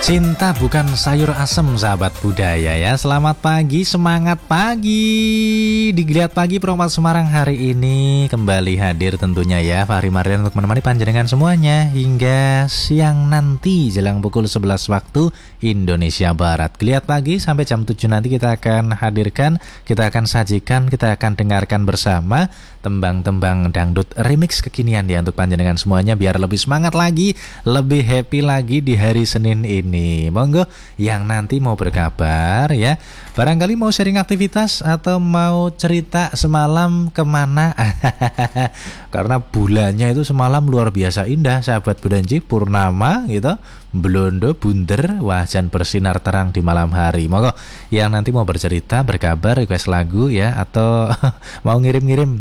Cinta bukan sayur asem, sahabat budaya ya. Selamat pagi, semangat pagi. Di Geliat Pagi Promat Semarang hari ini kembali hadir tentunya ya Fahri Marian untuk menemani panjenengan semuanya hingga siang nanti jelang pukul 11 waktu Indonesia Barat. Geliat Pagi sampai jam 7 nanti kita akan hadirkan, kita akan sajikan, kita akan dengarkan bersama tembang-tembang dangdut remix kekinian ya untuk panjenengan semuanya biar lebih semangat lagi, lebih happy lagi di hari Senin ini. Monggo yang nanti mau berkabar ya, barangkali mau sharing aktivitas atau mau cerita semalam kemana karena bulannya itu semalam luar biasa indah sahabat Budanji, purnama gitu, Blondo bunder, wajan bersinar terang di malam hari. Monggo yang nanti mau bercerita, berkabar, request lagu ya, atau mau ngirim-ngirim